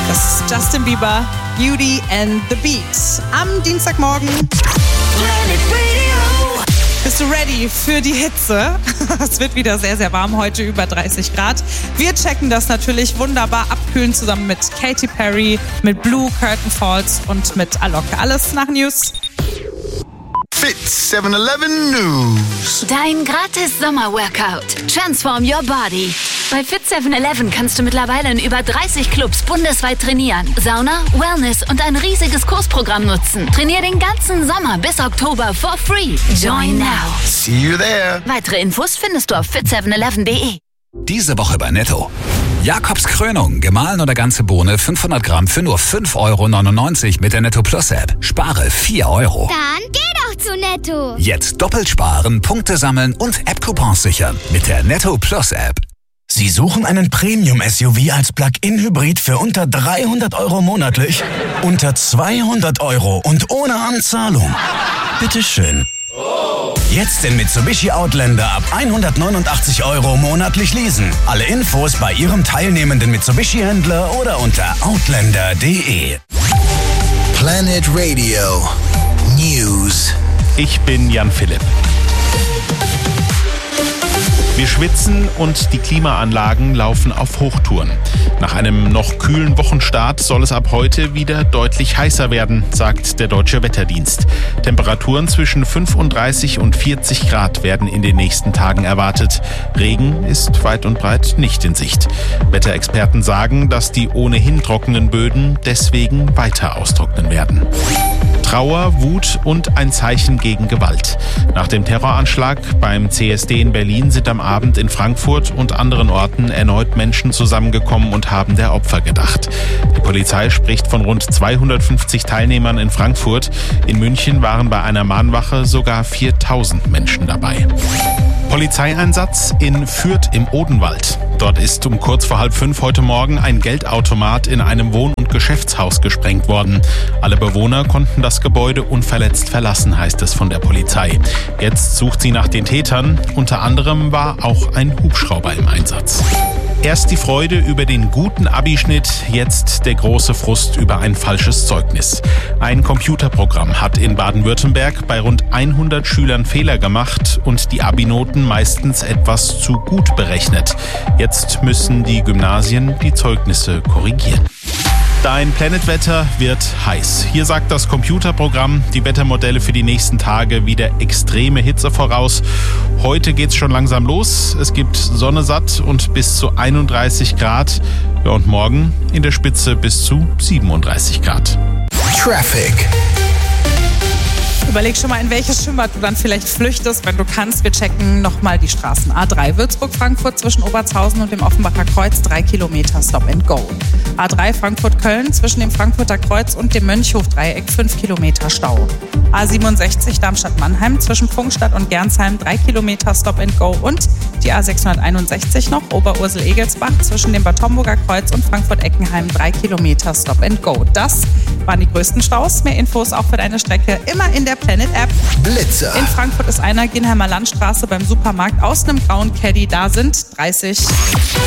Das ist Justin Bieber, Beauty and the Beat. Am Dienstagmorgen. Bist du ready für die Hitze? Es wird wieder sehr, sehr warm heute, über 30 Grad. Wir checken das natürlich wunderbar abkühlen zusammen mit Katy Perry, mit Blue, Curtain Falls und mit Alok. Alles nach News. Fitz 7-Eleven News. Dein gratis Sommer-Workout. Transform your body. Bei Fitz 7-Eleven kannst du mittlerweile in über 30 Clubs bundesweit trainieren. Sauna, Wellness und ein riesiges Kursprogramm nutzen. Trainier den ganzen Sommer bis Oktober for free. Join now. See you there. Weitere Infos findest du auf fit711.de. Diese Woche bei Netto. Jakobs Krönung, gemahlen oder ganze Bohne, 500 Gramm für nur 5,99 € mit der Netto Plus App. Spare 4 €. Dann geh doch zu Netto. Jetzt doppelt sparen, Punkte sammeln und App-Coupons sichern mit der Netto Plus App. Sie suchen einen Premium-SUV als Plug-in-Hybrid für unter 300 € monatlich? Unter 200 € und ohne Anzahlung? Bitteschön. Jetzt den Mitsubishi Outlander ab 189 € monatlich leasen. Alle Infos bei Ihrem teilnehmenden Mitsubishi-Händler oder unter outlander.de. Planet Radio News. Ich bin Jan Philipp. Wir schwitzen und die Klimaanlagen laufen auf Hochtouren. Nach einem noch kühlen Wochenstart soll es ab heute wieder deutlich heißer werden, sagt der Deutsche Wetterdienst. Temperaturen zwischen 35 und 40 Grad werden in den nächsten Tagen erwartet. Regen ist weit und breit nicht in Sicht. Wetterexperten sagen, dass die ohnehin trockenen Böden deswegen weiter austrocknen werden. Trauer, Wut und ein Zeichen gegen Gewalt. Nach dem Terroranschlag beim CSD in Berlin sind am Abend in Frankfurt und anderen Orten erneut Menschen zusammengekommen und haben der Opfer gedacht. Die Polizei spricht von rund 250 Teilnehmern in Frankfurt. In München waren bei einer Mahnwache sogar 4000 Menschen dabei. Polizeieinsatz in Fürth im Odenwald. Dort ist um kurz vor 4:30 heute Morgen ein Geldautomat in einem Wohn- und Geschäftshaus gesprengt worden. Alle Bewohner konnten das Gebäude unverletzt verlassen, heißt es von der Polizei. Jetzt sucht sie nach den Tätern. Unter anderem war auch ein Hubschrauber im Einsatz. Erst die Freude über den guten Abischnitt, jetzt der große Frust über ein falsches Zeugnis. Ein Computerprogramm hat in Baden-Württemberg bei rund 100 Schülern Fehler gemacht und die Abi-Noten meistens etwas zu gut berechnet. Jetzt müssen die Gymnasien die Zeugnisse korrigieren. Dein Planetwetter wird heiß. Hier sagt das Computerprogramm die Wettermodelle für die nächsten Tage wieder extreme Hitze voraus. Heute geht's schon langsam los. Es gibt Sonne satt und bis zu 31 Grad. Ja, und morgen in der Spitze bis zu 37 Grad. Traffic. Überleg schon mal, in welches Schwimmbad du dann vielleicht flüchtest, wenn du kannst. Wir checken nochmal die Straßen. A3 Würzburg-Frankfurt zwischen Obertshausen und dem Offenbacher Kreuz, 3 Kilometer Stop and Go. A3 Frankfurt-Köln zwischen dem Frankfurter Kreuz und dem Mönchhof-Dreieck, 5 Kilometer Stau. A67 Darmstadt-Mannheim zwischen Pfungstadt und Gernsheim, 3 Kilometer Stop and Go. Und die A661 noch, Oberursel-Egelsbach zwischen dem Bad Homburger Kreuz und Frankfurt-Eckenheim, 3 Kilometer Stop and Go. Das waren die größten Staus. Mehr Infos auch für deine Strecke immer in der Planet App. Blitzer. In Frankfurt ist einer Gienheimer Landstraße beim Supermarkt aus einem grauen Caddy. Da sind 30.